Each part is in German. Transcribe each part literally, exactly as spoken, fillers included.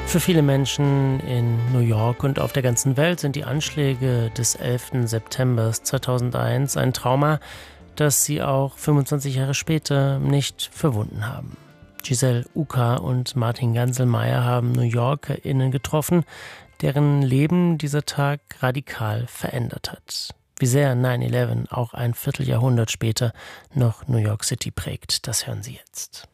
Für viele Menschen in New York und auf der ganzen Welt sind die Anschläge des elften September zweitausendeins ein Trauma, das sie auch fünfundzwanzig Jahre später nicht verwunden haben. Giselle Uka und Martin Ganselmeier haben New YorkerInnen getroffen, deren Leben dieser Tag radikal verändert hat. Wie sehr neun elf auch ein Vierteljahrhundert später noch New York City prägt, das hören Sie jetzt.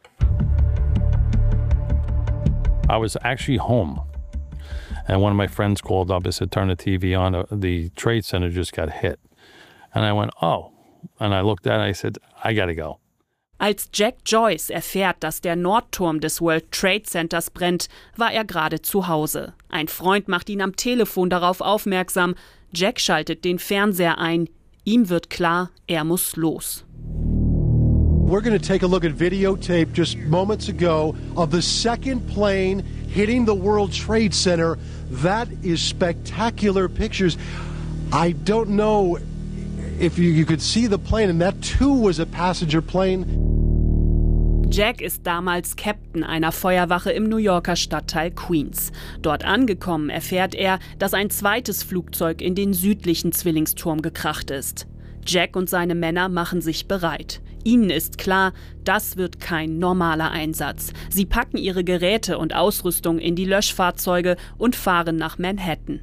I was actually home, and one of my friends called up and said, turn the T V on, the Trade Center just got hit. And I went, oh. And I looked at it and I said, I gotta go. Als Jack Joyce erfährt, dass der Nordturm des World Trade Centers brennt, war er gerade zu Hause. Ein Freund macht ihn am Telefon darauf aufmerksam. Jack schaltet den Fernseher ein. Ihm wird klar, er muss los. We're going to take a look at videotape just moments ago of the second plane hitting the World Trade Center. That is spectacular pictures. I don't know if you, you could see the plane, and that too was a passenger plane. Jack ist damals Captain einer Feuerwache im New Yorker Stadtteil Queens. Dort angekommen erfährt er, dass ein zweites Flugzeug in den südlichen Zwillingsturm gekracht ist. Jack und seine Männer machen sich bereit. Ihnen ist klar, das wird kein normaler Einsatz. Sie packen ihre Geräte und Ausrüstung in die Löschfahrzeuge und fahren nach Manhattan.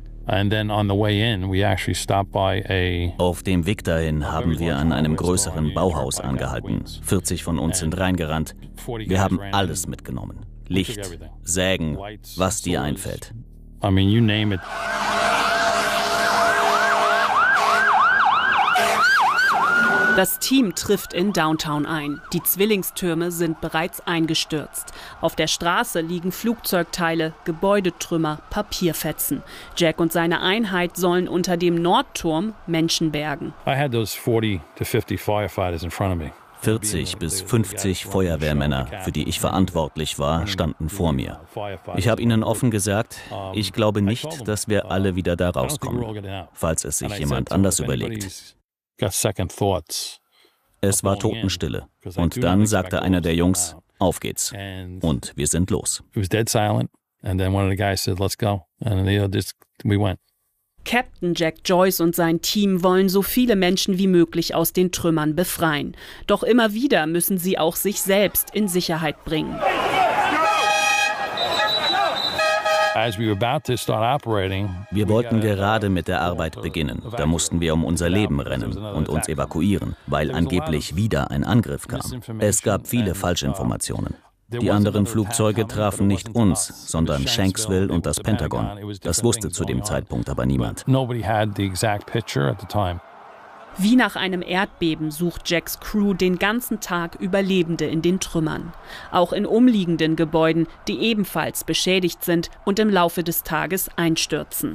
Auf dem Weg dahin haben wir an einem größeren Bauhaus angehalten. vierzig von uns sind reingerannt. Wir haben alles mitgenommen. Licht, Sägen, was dir einfällt. I mean, you name it. Das Team trifft in Downtown ein. Die Zwillingstürme sind bereits eingestürzt. Auf der Straße liegen Flugzeugteile, Gebäudetrümmer, Papierfetzen. Jack und seine Einheit sollen unter dem Nordturm Menschen bergen. I had those forty to fifty firefighters in front of me. vierzig bis fünfzig Feuerwehrmänner, für die ich verantwortlich war, standen vor mir. Ich habe ihnen offen gesagt, ich glaube nicht, dass wir alle wieder da rauskommen, falls es sich jemand anders überlegt. Es war Totenstille. Und dann sagte einer der Jungs, auf geht's. Und wir sind los. Captain Jack Joyce und sein Team wollen so viele Menschen wie möglich aus den Trümmern befreien. Doch immer wieder müssen sie auch sich selbst in Sicherheit bringen. Wir wollten gerade mit der Arbeit beginnen. Da mussten wir um unser Leben rennen und uns evakuieren, weil angeblich wieder ein Angriff kam. Es gab viele Falschinformationen. Die anderen Flugzeuge trafen nicht uns, sondern Shanksville und das Pentagon. Das wusste zu dem Zeitpunkt aber niemand. Wie nach einem Erdbeben sucht Jacks Crew den ganzen Tag Überlebende in den Trümmern. Auch in umliegenden Gebäuden, die ebenfalls beschädigt sind und im Laufe des Tages einstürzen.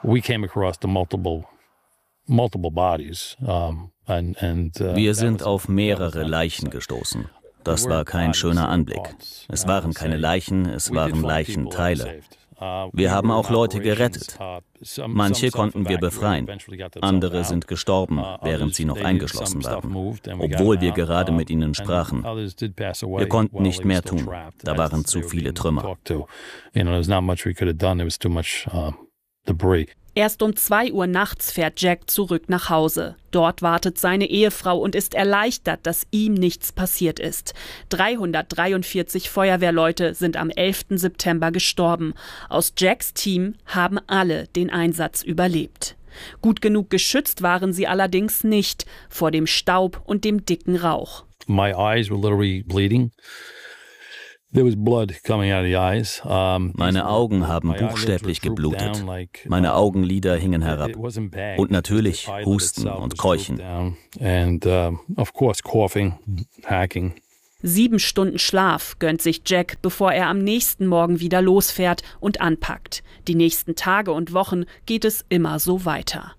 Wir sind auf mehrere Leichen gestoßen. Das war kein schöner Anblick. Es waren keine Leichen, es waren Leichenteile. Wir haben auch Leute gerettet. Manche konnten wir befreien. Andere sind gestorben, während sie noch eingeschlossen waren, obwohl wir gerade mit ihnen sprachen. Wir konnten nicht mehr tun. Da waren zu viele Trümmer. Erst um zwei Uhr nachts fährt Jack zurück nach Hause. Dort wartet seine Ehefrau und ist erleichtert, dass ihm nichts passiert ist. dreihundertdreiundvierzig Feuerwehrleute sind am elften September gestorben. Aus Jacks Team haben alle den Einsatz überlebt. Gut genug geschützt waren sie allerdings nicht vor dem Staub und dem dicken Rauch. My eyes were literally bleeding. Meine Augen haben buchstäblich geblutet. Meine Augenlider hingen herab. Und natürlich Husten und Keuchen. Sieben Stunden Schlaf gönnt sich Jack, bevor er am nächsten Morgen wieder losfährt und anpackt. Die nächsten Tage und Wochen geht es immer so weiter.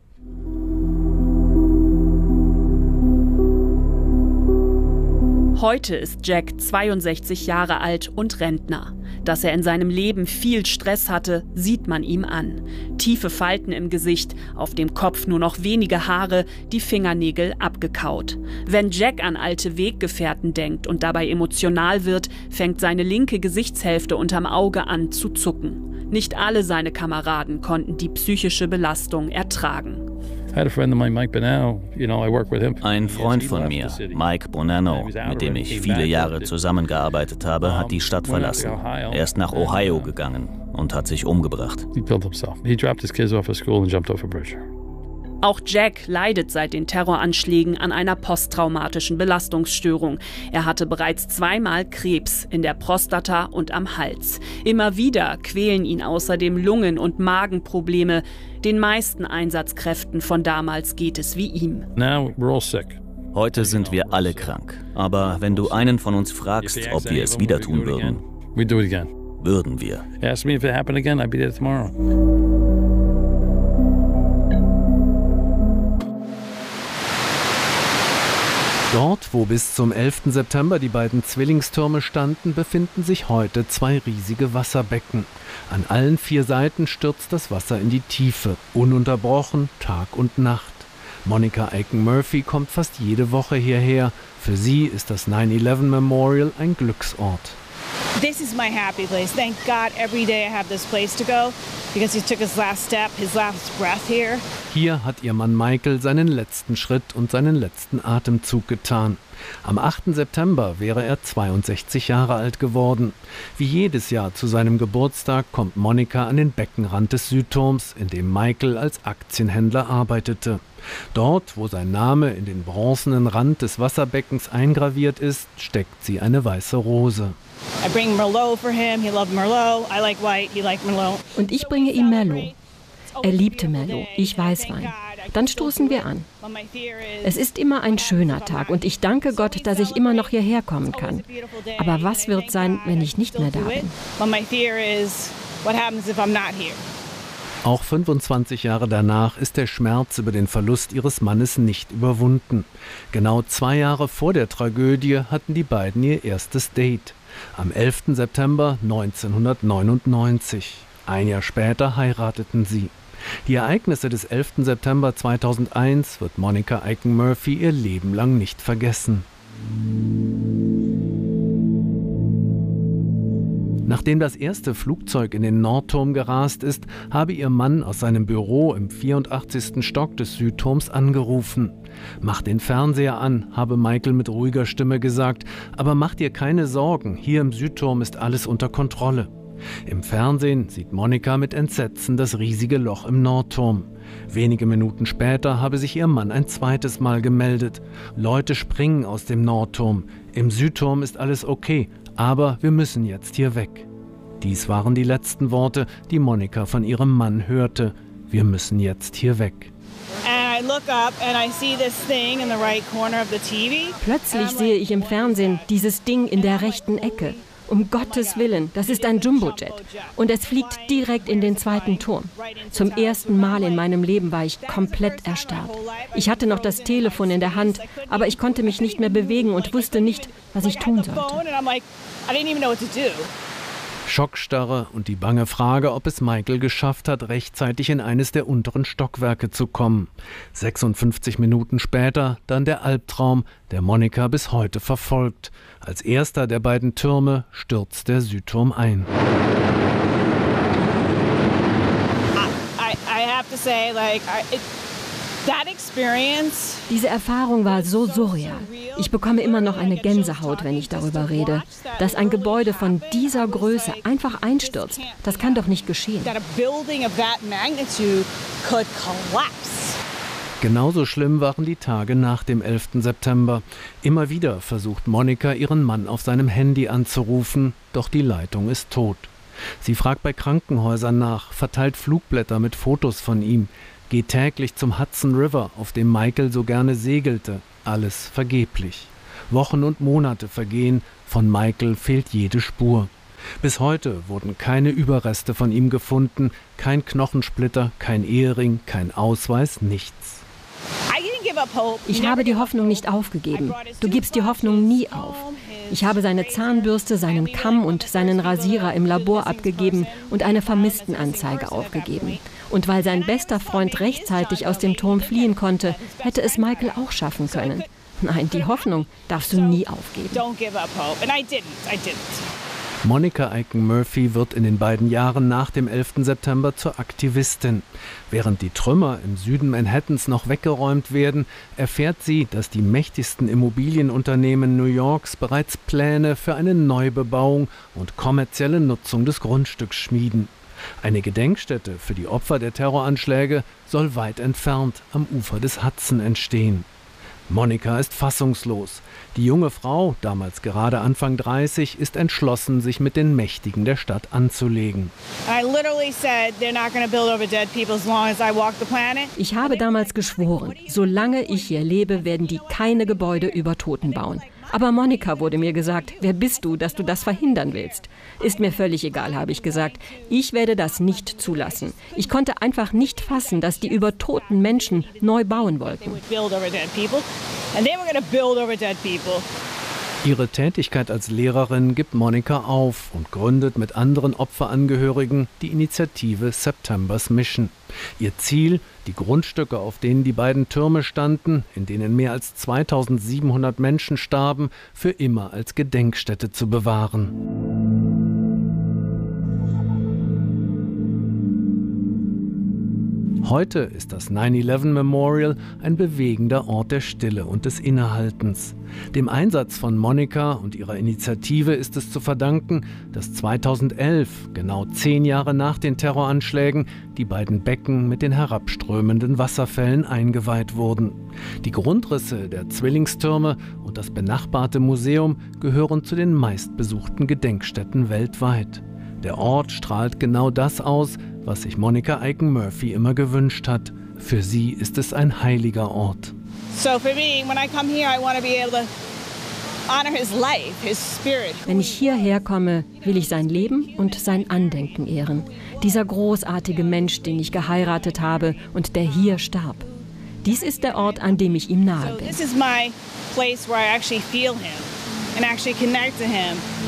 Heute ist Jack zweiundsechzig Jahre alt und Rentner. Dass er in seinem Leben viel Stress hatte, sieht man ihm an. Tiefe Falten im Gesicht, auf dem Kopf nur noch wenige Haare, die Fingernägel abgekaut. Wenn Jack an alte Weggefährten denkt und dabei emotional wird, fängt seine linke Gesichtshälfte unterm Auge an zu zucken. Nicht alle seine Kameraden konnten die psychische Belastung ertragen. Ein Freund von mir, Mike Bonanno, mit dem ich viele Jahre zusammengearbeitet habe, hat die Stadt verlassen. Er ist nach Ohio gegangen und hat sich umgebracht. Auch Jack leidet seit den Terroranschlägen an einer posttraumatischen Belastungsstörung. Er hatte bereits zweimal Krebs in der Prostata und am Hals. Immer wieder quälen ihn außerdem Lungen- und Magenprobleme. Den meisten Einsatzkräften von damals geht es wie ihm. Heute sind wir alle krank. Aber wenn du einen von uns fragst, ob wir es wieder tun würden, würden wir. Ask me if it happened again, I'd be there tomorrow. Dort, wo bis zum elften September die beiden Zwillingstürme standen, befinden sich heute zwei riesige Wasserbecken. An allen vier Seiten stürzt das Wasser in die Tiefe, ununterbrochen, Tag und Nacht. Monica Aiken-Murphy kommt fast jede Woche hierher. Für sie ist das nine eleven Memorial ein Glücksort. This is my happy place. Thank God every day I have this place to go because he took his last step, his last breath here. Hier hat ihr Mann Michael seinen letzten Schritt und seinen letzten Atemzug getan. Am achten September wäre er zweiundsechzig Jahre alt geworden. Wie jedes Jahr zu seinem Geburtstag kommt Monica an den Beckenrand des Südturms, in dem Michael als Aktienhändler arbeitete. Dort, wo sein Name in den bronzenen Rand des Wasserbeckens eingraviert ist, steckt sie eine weiße Rose. Und ich bringe ihm Merlot. Er liebte Merlot, ich Weißwein. Dann stoßen wir an. Es ist immer ein schöner Tag und ich danke Gott, dass ich immer noch hierher kommen kann. Aber was wird sein, wenn ich nicht mehr da bin? Auch fünfundzwanzig Jahre danach ist der Schmerz über den Verlust ihres Mannes nicht überwunden. Genau zwei Jahre vor der Tragödie hatten die beiden ihr erstes Date. Am elften September neunzehnhundertneunundneunzig. Ein Jahr später heirateten sie. Die Ereignisse des elften September zweitausendeins wird Monica Aiken-Murphy ihr Leben lang nicht vergessen. Nachdem das erste Flugzeug in den Nordturm gerast ist, habe ihr Mann aus seinem Büro im vierundachtzigsten Stock des Südturms angerufen. »Mach den Fernseher an«, habe Michael mit ruhiger Stimme gesagt, »aber mach dir keine Sorgen, hier im Südturm ist alles unter Kontrolle.« Im Fernsehen sieht Monica mit Entsetzen das riesige Loch im Nordturm. Wenige Minuten später habe sich ihr Mann ein zweites Mal gemeldet. Leute springen aus dem Nordturm. Im Südturm ist alles okay, aber wir müssen jetzt hier weg. Dies waren die letzten Worte, die Monica von ihrem Mann hörte. Wir müssen jetzt hier weg. Plötzlich sehe ich im Fernsehen dieses Ding in der rechten Ecke. Um Gottes Willen, das ist ein Jumbojet. Und es fliegt direkt in den zweiten Turm. Zum ersten Mal in meinem Leben war ich komplett erstarrt. Ich hatte noch das Telefon in der Hand, aber ich konnte mich nicht mehr bewegen und wusste nicht, was ich tun sollte. Schockstarre und die bange Frage, ob es Michael geschafft hat, rechtzeitig in eines der unteren Stockwerke zu kommen. sechsundfünfzig Minuten später dann der Albtraum, der Monica bis heute verfolgt. Als erster der beiden Türme stürzt der Südturm ein. I, I have to say, like, it, that experience. Diese Erfahrung war so surreal. Ich bekomme immer noch eine Gänsehaut, wenn ich darüber rede. Dass ein Gebäude von dieser Größe einfach einstürzt, das kann doch nicht geschehen. Genauso schlimm waren die Tage nach dem elften September. Immer wieder versucht Monica, ihren Mann auf seinem Handy anzurufen, doch die Leitung ist tot. Sie fragt bei Krankenhäusern nach, verteilt Flugblätter mit Fotos von ihm, geht täglich zum Hudson River, auf dem Michael so gerne segelte. Alles vergeblich. Wochen und Monate vergehen, von Michael fehlt jede Spur. Bis heute wurden keine Überreste von ihm gefunden, kein Knochensplitter, kein Ehering, kein Ausweis, nichts. I didn't give Ich habe die Hoffnung nicht aufgegeben. Du gibst die Hoffnung nie auf. Ich habe seine Zahnbürste, seinen Kamm und seinen Rasierer im Labor abgegeben und eine Vermisstenanzeige aufgegeben. Und weil sein bester Freund rechtzeitig aus dem Turm fliehen konnte, hätte es Michael auch schaffen können. Nein, die Hoffnung darfst du nie aufgeben. Monica Aiken-Murphy wird in den beiden Jahren nach dem elften September zur Aktivistin. Während die Trümmer im Süden Manhattans noch weggeräumt werden, erfährt sie, dass die mächtigsten Immobilienunternehmen New Yorks bereits Pläne für eine Neubebauung und kommerzielle Nutzung des Grundstücks schmieden. Eine Gedenkstätte für die Opfer der Terroranschläge soll weit entfernt am Ufer des Hudson entstehen. Monica ist fassungslos. Die junge Frau, damals gerade Anfang dreißig, ist entschlossen, sich mit den Mächtigen der Stadt anzulegen. Ich habe damals geschworen, solange ich hier lebe, werden die keine Gebäude über Toten bauen. Aber Monica, wurde mir gesagt, wer bist du, dass du das verhindern willst? Ist mir völlig egal, habe ich gesagt. Ich werde das nicht zulassen. Ich konnte einfach nicht fassen, dass die über toten Menschen neu bauen wollten. Ihre Tätigkeit als Lehrerin gibt Monica auf und gründet mit anderen Opferangehörigen die Initiative September's Mission. Ihr Ziel, die Grundstücke, auf denen die beiden Türme standen, in denen mehr als zweitausendsiebenhundert Menschen starben, für immer als Gedenkstätte zu bewahren. Heute ist das nine eleven Memorial ein bewegender Ort der Stille und des Innehaltens. Dem Einsatz von Monica und ihrer Initiative ist es zu verdanken, dass zweitausendelf, genau zehn Jahre nach den Terroranschlägen, die beiden Becken mit den herabströmenden Wasserfällen eingeweiht wurden. Die Grundrisse der Zwillingstürme und das benachbarte Museum gehören zu den meistbesuchten Gedenkstätten weltweit. Der Ort strahlt genau das aus, was sich Monica Aiken-Murphy immer gewünscht hat. Für sie ist es ein heiliger Ort. Wenn ich hierher komme, will ich sein Leben und sein Andenken ehren. Dieser großartige Mensch, den ich geheiratet habe und der hier starb. Dies ist der Ort, an dem ich ihm nahe bin.